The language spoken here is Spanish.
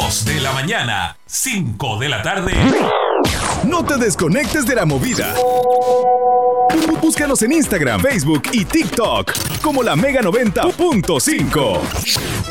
2 de la mañana, 5 de la tarde. No te desconectes de la movida. Búscanos en Instagram, Facebook y TikTok como La Mega 90.5.